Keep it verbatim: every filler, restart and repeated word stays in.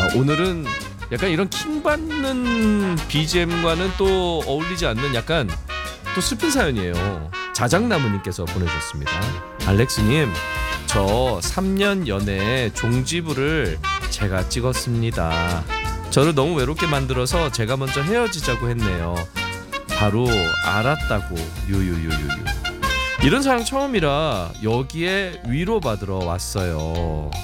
오늘은 약간 이런 킹받는 비지엠과는 또 어울리지 않는 약간 또 슬픈 사연이에요. 자작나무님께서 보내주셨습니다. 알렉스님, 저 삼 년 연애 종지부를 제가 찍었습니다. 저를 너무 외롭게 만들어서 제가 먼저 헤어지자고 했네요. 바로 알았다고. 유유유유유. 이런 사랑 처음이라 여기에 위로받으러 왔어요.